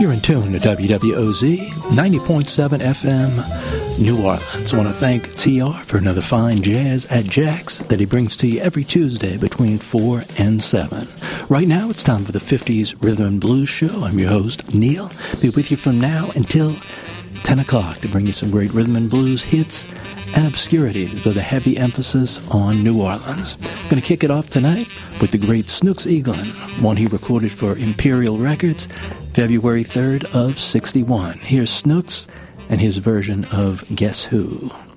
You're in tune to WWOZ 90.7 FM, New Orleans. I want to thank TR for another fine jazz at Jack's that he brings to you every Tuesday between 4 and 7. Right now, it's time for the 50s Rhythm and Blues Show. I'm your host, Neil. Be with you from now until 10 o'clock to bring you some great rhythm and blues hits and obscurities with a heavy emphasis on New Orleans. I'm going to kick it off tonight with the great Snooks Eaglin, one he recorded for Imperial Records February 3rd of 61. Here's Snooks and his version of Guess Who.